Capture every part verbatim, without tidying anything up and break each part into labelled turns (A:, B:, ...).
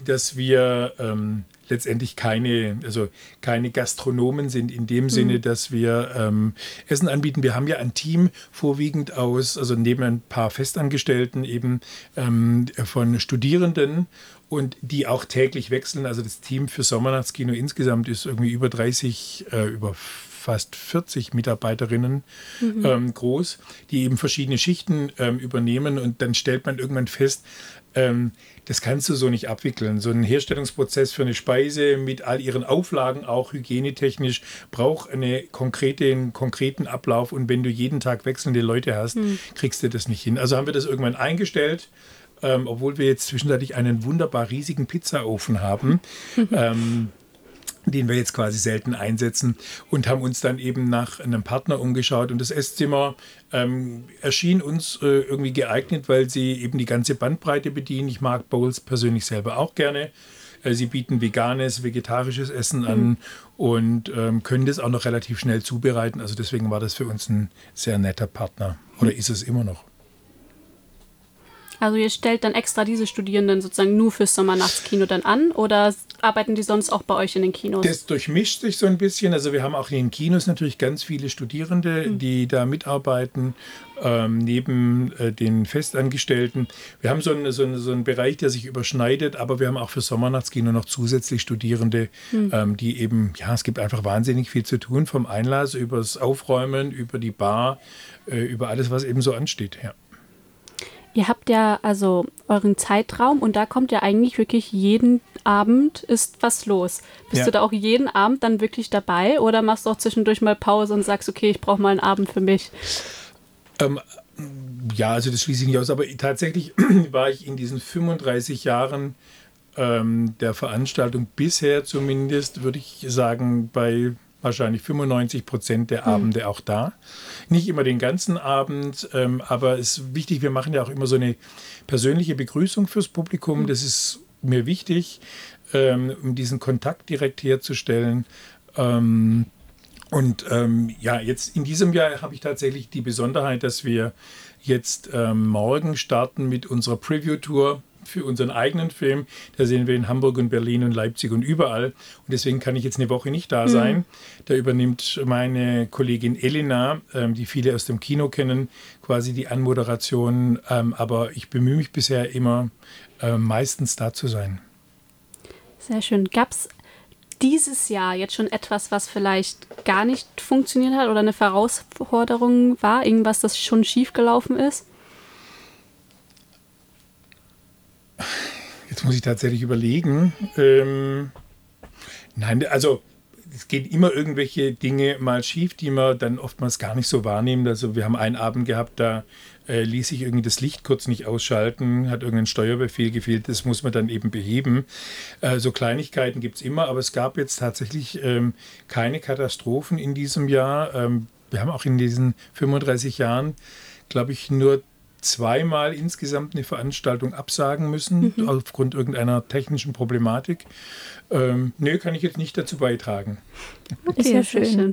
A: dass wir ähm, letztendlich keine, also keine Gastronomen sind in dem Sinne, mhm. dass wir ähm, Essen anbieten. Wir haben ja ein Team vorwiegend aus, also neben ein paar Festangestellten eben ähm, von Studierenden und die auch täglich wechseln. Also das Team für Sommernachtskino insgesamt ist irgendwie über dreißig, äh, über fast vierzig Mitarbeiterinnen mhm. ähm, groß, die eben verschiedene Schichten ähm, übernehmen und dann stellt man irgendwann fest, ähm, das kannst du so nicht abwickeln. So ein Herstellungsprozess für eine Speise mit all ihren Auflagen, auch hygienetechnisch, braucht eine konkrete, einen konkreten Ablauf und wenn du jeden Tag wechselnde Leute hast, mhm. kriegst du das nicht hin. Also haben wir das irgendwann eingestellt, ähm, obwohl wir jetzt zwischenzeitlich einen wunderbar riesigen Pizzaofen haben, mhm. ähm, den wir jetzt quasi selten einsetzen und haben uns dann eben nach einem Partner umgeschaut. Und das Esszimmer ähm, erschien uns äh, irgendwie geeignet, weil sie eben die ganze Bandbreite bedienen. Ich mag Bowls persönlich selber auch gerne. Äh, sie bieten veganes, vegetarisches Essen an mhm. und ähm, können das auch noch relativ schnell zubereiten. Also deswegen war das für uns ein sehr netter Partner. Oder ist es immer noch.
B: Also ihr stellt dann extra diese Studierenden sozusagen nur fürs Sommernachtskino dann an oder arbeiten die sonst auch bei euch in den Kinos?
A: Das durchmischt sich so ein bisschen. Also wir haben auch in den Kinos natürlich ganz viele Studierende, mhm. die da mitarbeiten, ähm, neben äh, den Festangestellten. Wir haben so einen, so, einen, so einen Bereich, der sich überschneidet, aber wir haben auch für Sommernachtskino noch zusätzlich Studierende, mhm. ähm, die eben, ja, es gibt einfach wahnsinnig viel zu tun, vom Einlass über das Aufräumen, über die Bar, äh, über alles, was eben so ansteht, ja.
B: Ihr habt ja also euren Zeitraum und da kommt ja eigentlich wirklich jeden Abend ist was los. Bist ja. du da auch jeden Abend dann wirklich dabei oder machst du auch zwischendurch mal Pause und sagst, okay, ich brauche mal einen Abend für mich?
A: Ähm, ja, also das schließe ich nicht aus, aber tatsächlich war ich in diesen fünfunddreißig Jahren ähm, der Veranstaltung bisher zumindest, würde ich sagen, bei wahrscheinlich fünfundneunzig Prozent der Abende mhm. auch da. Nicht immer den ganzen Abend, ähm, aber es ist wichtig, wir machen ja auch immer so eine persönliche Begrüßung fürs Publikum. Das ist mir wichtig, ähm, um diesen Kontakt direkt herzustellen. Ähm, und ähm, ja, jetzt in diesem Jahr habe ich tatsächlich die Besonderheit, dass wir jetzt ähm, morgen starten mit unserer Preview-Tour für unseren eigenen Film. Da sehen wir in Hamburg und Berlin und Leipzig und überall. Und deswegen kann ich jetzt eine Woche nicht da sein. Mhm. Da übernimmt meine Kollegin Elena, ähm, die viele aus dem Kino kennen, quasi die Anmoderation. Ähm, aber ich bemühe mich bisher immer, äh, meistens da zu sein.
B: Sehr schön. Gab es dieses Jahr jetzt schon etwas, was vielleicht gar nicht funktioniert hat oder eine Herausforderung war? Irgendwas, das schon schiefgelaufen ist?
A: Jetzt muss ich tatsächlich überlegen. Ähm, nein, also es geht immer irgendwelche Dinge mal schief, die man dann oftmals gar nicht so wahrnimmt. Also wir haben einen Abend gehabt, da äh, ließ sich irgendwie das Licht kurz nicht ausschalten, hat irgendein Steuerbefehl gefehlt, das muss man dann eben beheben. Äh, so Kleinigkeiten gibt es immer, aber es gab jetzt tatsächlich ähm, keine Katastrophen in diesem Jahr. Ähm, wir haben auch in diesen fünfunddreißig Jahren, glaube ich, nur zweimal insgesamt eine Veranstaltung absagen müssen, mhm. aufgrund irgendeiner technischen Problematik. Ähm, nö, kann ich jetzt nicht dazu beitragen.
B: Okay, sehr schön.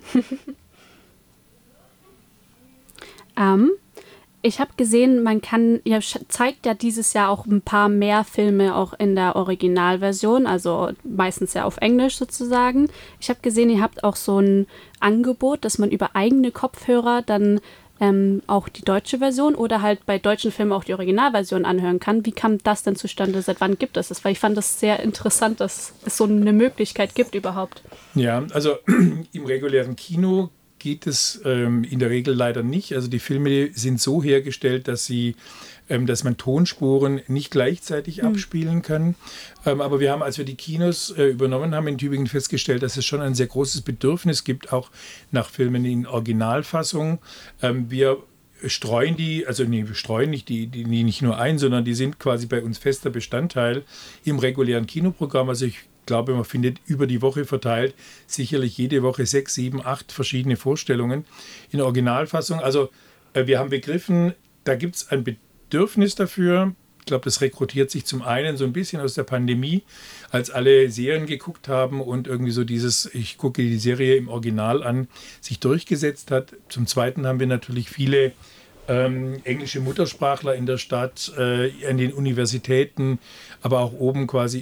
B: ähm, ich habe gesehen, man kann, ihr zeigt ja dieses Jahr auch ein paar mehr Filme auch in der Originalversion, also meistens ja auf Englisch sozusagen. Ich habe gesehen, ihr habt auch so ein Angebot, dass man über eigene Kopfhörer dann Ähm, auch die deutsche Version oder halt bei deutschen Filmen auch die Originalversion anhören kann. Wie kam das denn zustande? Seit wann gibt es das? Weil ich fand das sehr interessant, dass es so eine Möglichkeit gibt überhaupt.
A: Ja, also im regulären Kino geht es ähm, in der Regel leider nicht. Also die Filme sind so hergestellt, dass sie ähm, dass man Tonspuren nicht gleichzeitig mhm. abspielen kann. Ähm, aber wir haben, als wir die Kinos äh, übernommen haben in Tübingen, festgestellt, dass es schon ein sehr großes Bedürfnis gibt, auch nach Filmen in Originalfassung. Ähm, wir streuen die, also nee, wir streuen nicht die, die nicht nur ein, sondern die sind quasi bei uns fester Bestandteil im regulären Kinoprogramm. Also ich glaube, man findet über die Woche verteilt sicherlich jede Woche sechs, sieben, acht verschiedene Vorstellungen in Originalfassung. Also äh, wir haben begriffen, da gibt es ein Bedürfnis dafür. Ich glaube, das rekrutiert sich zum einen so ein bisschen aus der Pandemie, als alle Serien geguckt haben und irgendwie so dieses, ich gucke die Serie im Original an, sich durchgesetzt hat. Zum Zweiten haben wir natürlich viele ähm, englische Muttersprachler in der Stadt, äh, an den Universitäten, aber auch oben quasi